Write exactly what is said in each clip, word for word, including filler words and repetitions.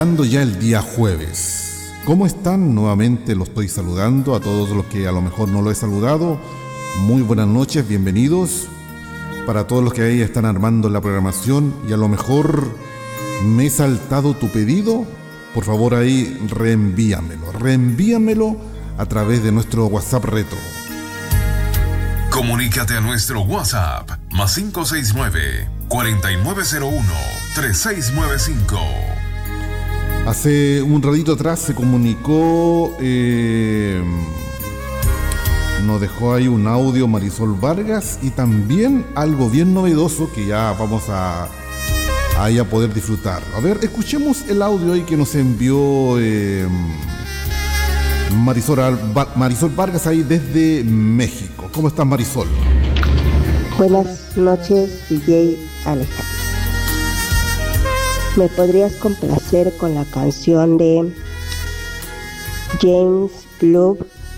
Ya el día jueves. ¿Cómo están? Nuevamente los estoy saludando a todos los que a lo mejor no lo he saludado. Muy buenas noches, bienvenidos. Para todos los que ahí están armando la programación y a lo mejor me he saltado tu pedido, por favor ahí reenvíamelo, reenvíamelo a través de nuestro WhatsApp Retro. Comunícate a nuestro WhatsApp más cinco seis nueve, cuatro nueve cero uno, tres seis nueve cinco. Hace un ratito atrás se comunicó, eh, nos dejó ahí un audio Marisol Vargas y también algo bien novedoso que ya vamos a, ahí a poder disfrutar. A ver, escuchemos el audio ahí que nos envió eh, Marisol, Marisol Vargas ahí desde México. ¿Cómo estás, Marisol? Buenas noches, D J Alejandro. ¿Me podrías complacer con la canción de James Blunt,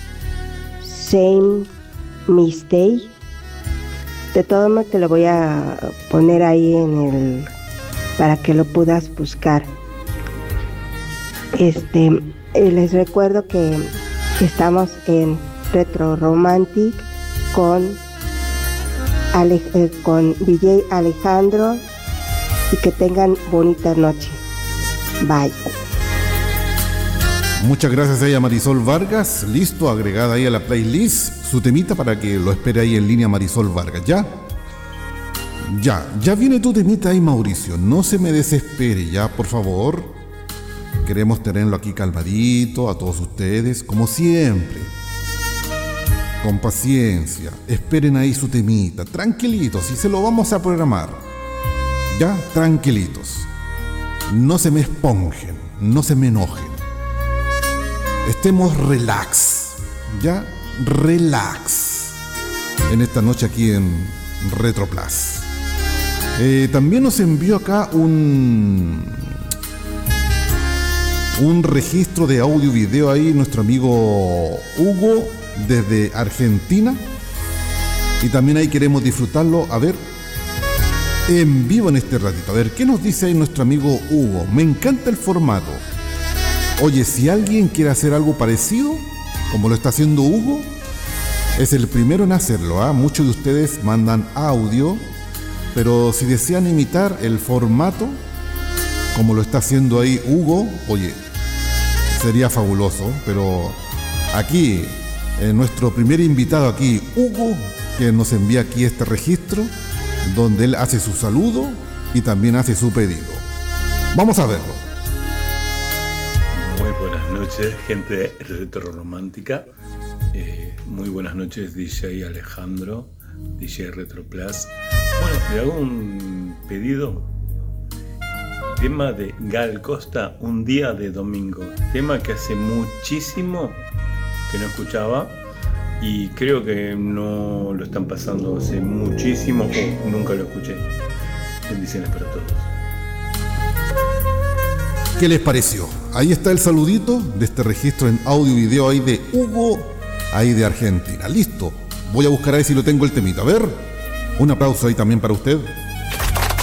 Same Mistake? De todo modo te lo voy a poner ahí en el para que lo puedas buscar. Este, les recuerdo que estamos en Retro Romantic con Ale, eh, con D J Alejandro. Y que tengan bonita noche. Bye. Muchas gracias a ella, Marisol Vargas. Listo, agregada ahí a la playlist su temita para que lo espere ahí en línea Marisol Vargas. ¿Ya? Ya, ya viene tu temita ahí, Mauricio. No se me desespere, ya, por favor. Queremos tenerlo aquí calmadito a todos ustedes, como siempre. Con paciencia. Esperen ahí su temita, tranquilitos, y se lo vamos a programar. Ya, tranquilitos. No se me esponjen, no se me enojen. Estemos relax, ya, relax. En esta noche aquí en Retro Plus. Eh, también nos envió acá un un registro de audio y video ahí nuestro amigo Hugo desde Argentina. Y también ahí queremos disfrutarlo. A ver, en vivo en este ratito. A ver, ¿qué nos dice ahí nuestro amigo Hugo? Me encanta el formato. Oye, si alguien quiere hacer algo parecido, como lo está haciendo Hugo, es el primero en hacerlo, ¿ah? Muchos de ustedes mandan audio, pero si desean imitar el formato, como lo está haciendo ahí Hugo, oye, sería fabuloso. Pero aquí, eh, nuestro primer invitado aquí, Hugo, que nos envía aquí este registro, donde él hace su saludo y también hace su pedido. Vamos a verlo. Muy buenas noches, gente retro romántica. Eh, muy buenas noches, D J Alejandro, D J Retro Plus. Bueno, le hago un pedido. Tema de Gal Costa, Un día de domingo. Tema que hace muchísimo que no escuchaba. Y creo que no lo están pasando hace muchísimo o nunca lo escuché. Bendiciones para todos. ¿Qué les pareció? Ahí está el saludito de este registro en audio y video ahí de Hugo, ahí de Argentina. Listo. Voy a buscar ahí si lo tengo el temita. A ver, un aplauso ahí también para usted.